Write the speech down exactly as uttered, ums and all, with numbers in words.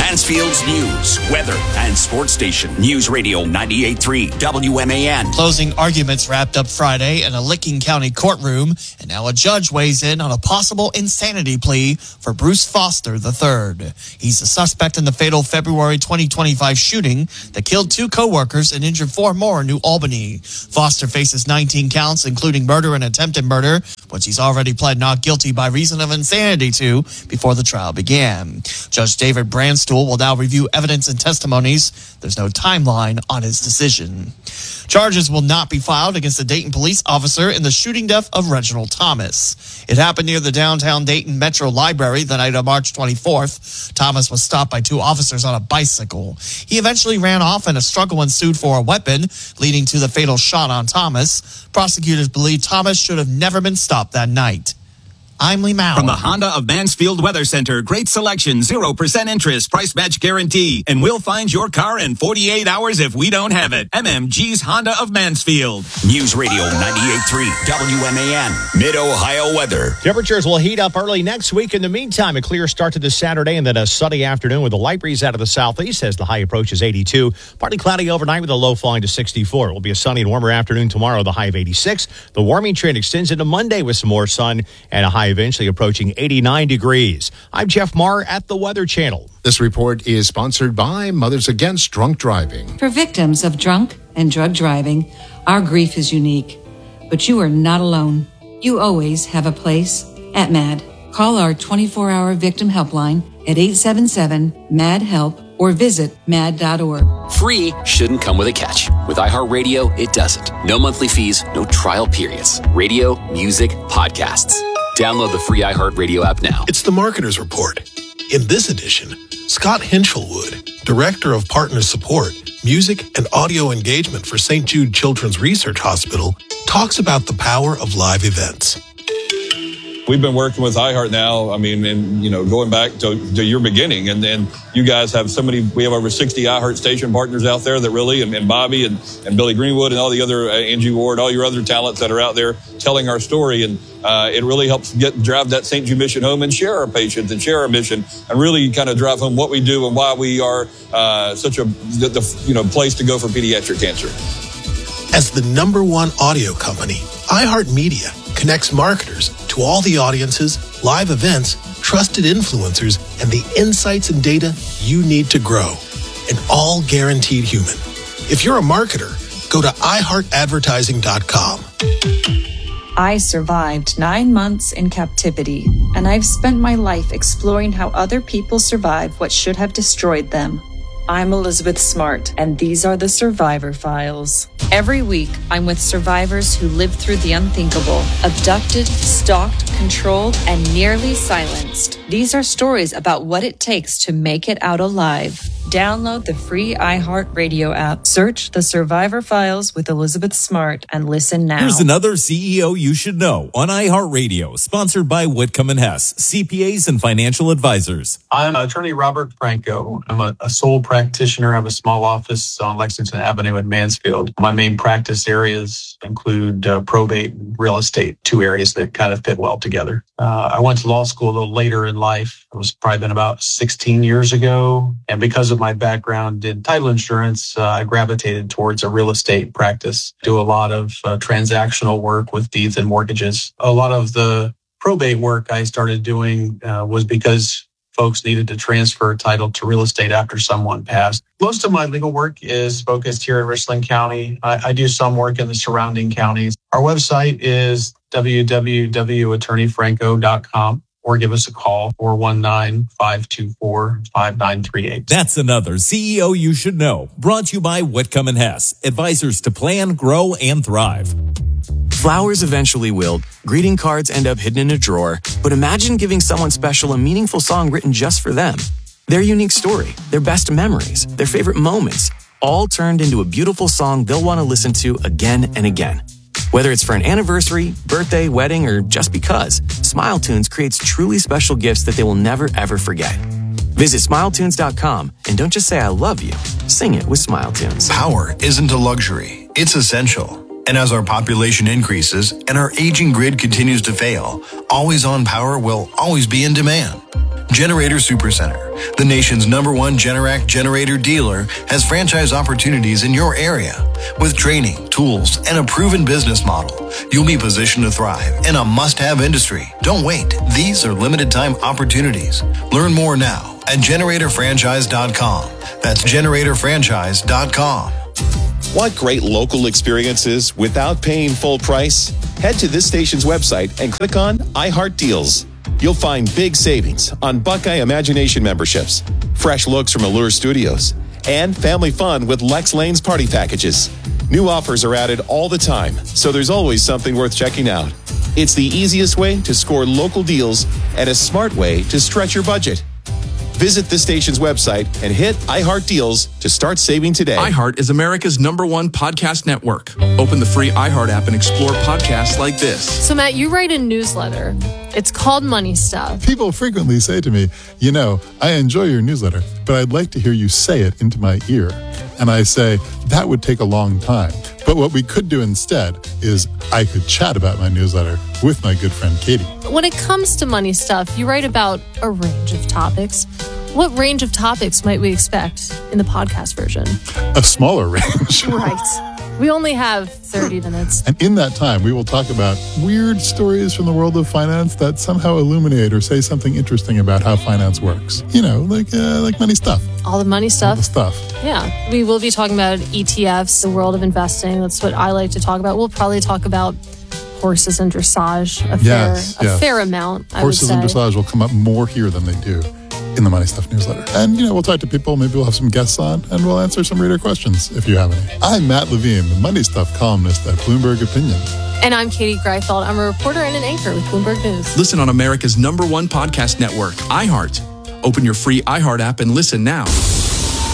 Mansfield's news, weather, and sports station. News Radio ninety-eight point three W M A N. Closing arguments wrapped up Friday in a Licking County courtroom, and now a judge weighs in on a possible insanity plea for Bruce Foster the third. He's a suspect in the fatal February twenty twenty-five shooting that killed two co-workers and injured four more in New Albany. Foster faces nineteen counts, including murder and attempted murder, which he's already pled not guilty by reason of insanity to before the trial began. Judge David Brandstuhl will now review evidence and testimonies. There's no timeline on his decision. Charges will not be filed against a Dayton police officer in the shooting death of Reginald Thomas. It happened near the downtown Dayton Metro Library the night of March twenty-fourth. Thomas was stopped by two officers on a bicycle. He eventually ran off and a struggle ensued for a weapon, leading to the fatal shot on Thomas. Prosecutors believe Thomas should have never been stopped that night. I'm Lee Mao. From the Honda of Mansfield Weather Center, great selection, zero percent interest, price match guarantee, and we'll find your car in forty-eight hours if we don't have it. M M G's Honda of Mansfield. News Radio ninety-eight point three W M A N. Mid-Ohio weather. Temperatures will heat up early next week. In the meantime, a clear start to this Saturday and then a sunny afternoon with a light breeze out of the southeast as the high approaches eighty-two. Partly cloudy overnight with a low falling to sixty-four. It will be a sunny and warmer afternoon tomorrow, the high of eighty-six. The warming trend extends into Monday with some more sun and a high eventually approaching eighty-nine degrees. I'm Jeff Marr at the Weather Channel. This report is sponsored by Mothers Against Drunk Driving. For victims of drunk and drug driving, our grief is unique. But you are not alone. You always have a place at MAD. Call our twenty-four hour victim helpline at eight seven seven M A D HELP or visit mad dot org. Free shouldn't come with a catch. With iHeartRadio, it doesn't. No monthly fees, no trial periods. Radio, music, podcasts. Download the free iHeartRadio app now. It's the Marketer's Report. In this edition, Scott Hinchelwood, Director of Partner Support, Music and Audio Engagement for Saint Jude Children's Research Hospital, talks about the power of live events. We've been working with iHeart now, I mean, and, you know, going back to, to your beginning. And then you guys have so many, we have over sixty iHeart station partners out there that really, and, and Bobby and, and Billy Greenwood and all the other, uh, Angie Ward, all your other talents that are out there telling our story. And uh, it really helps get drive that Saint Jude mission home and share our patients and share our mission and really kind of drive home what we do and why we are uh, such a, the, the, you know, place to go for pediatric cancer. As the number one audio company, iHeartMedia connects marketers to all the audiences, live events, trusted influencers, and the insights and data you need to grow. And all guaranteed human. If you're a marketer, go to i heart advertising dot com. I survived nine months in captivity, and I've spent my life exploring how other people survive what should have destroyed them. I'm Elizabeth Smart, and these are the Survivor Files. Every week, I'm with survivors who lived through the unthinkable, abducted, stalked, controlled, and nearly silenced. These are stories about what it takes to make it out alive. Download the free iHeartRadio app, search The Survivor Files with Elizabeth Smart, and listen now. Here's another C E O you should know on iHeartRadio, sponsored by Whitcomb and Hess, C P As and financial advisors. I'm attorney Robert Franco. I'm a, a sole practitioner. I have a small office on Lexington Avenue in Mansfield. My main practice areas include uh, probate and real estate, two areas that kind of fit well together. Uh, I went to law school a little later in life. It was probably been about sixteen years ago. And because of my background in title insurance, uh, I gravitated towards a real estate practice. Do a lot of uh, transactional work with deeds and mortgages. A lot of the probate work I started doing uh, was because folks needed to transfer title to real estate after someone passed. Most of my legal work is focused here in Richland County. I, I do some work in the surrounding counties. Our website is w w w dot attorney franco dot com. Or give us a call, four one nine, five two four, five nine three eight. That's another C E O you should know. Brought to you by Whitcomb and Hess, advisors to plan, grow, and thrive. Flowers eventually wilt, greeting cards end up hidden in a drawer, but imagine giving someone special a meaningful song written just for them. Their unique story, their best memories, their favorite moments, all turned into a beautiful song they'll want to listen to again and again. Whether it's for an anniversary, birthday, wedding, or just because, SmileTunes creates truly special gifts that they will never, ever forget. Visit smile tunes dot com and don't just say I love you, sing it with SmileTunes. Power isn't a luxury, it's essential. And as our population increases and our aging grid continues to fail, always-on power will always be in demand. Generator Supercenter, the nation's number one Generac generator dealer, has franchise opportunities in your area. With training, tools, and a proven business model, you'll be positioned to thrive in a must-have industry. Don't wait. These are limited-time opportunities. Learn more now at generator franchise dot com. That's generator franchise dot com. Want great local experiences without paying full price? Head to this station's website and click on iHeart Deals. You'll find big savings on Buckeye Imagination memberships, fresh looks from Allure Studios, and family fun with Lex Lane's party packages. New offers are added all the time, so there's always something worth checking out. It's the easiest way to score local deals and a smart way to stretch your budget. Visit the station's website and hit iHeart Deals to start saving today. iHeart is America's number one podcast network. Open the free iHeart app and explore podcasts like this. So, Matt, you write a newsletter. It's called Money Stuff. People frequently say to me, you know, I enjoy your newsletter, but I'd like to hear you say it into my ear. And I say, that would take a long time. But what we could do instead is I could chat about my newsletter with my good friend Katie. When it comes to money stuff, you write about a range of topics. What range of topics might we expect in the podcast version? A smaller range. Right. We only have thirty minutes. And in that time, we will talk about weird stories from the world of finance that somehow illuminate or say something interesting about how finance works. You know, like uh, like money stuff. All the money stuff. All the stuff. Yeah. We will be talking about E T Fs, the world of investing. That's what I like to talk about. We'll probably talk about horses and dressage a yes, fair, yes. a fair amount, I Horses would say. and dressage will come up more here than they do in the Money Stuff newsletter. And, you know, we'll talk to people. Maybe we'll have some guests on, and we'll answer some reader questions if you have any. I'm Matt Levine, the Money Stuff columnist at Bloomberg Opinion. And I'm Katie Greifeld. I'm a reporter and an anchor with Bloomberg News. Listen on America's number one podcast network, iHeart. Open your free iHeart app and listen now.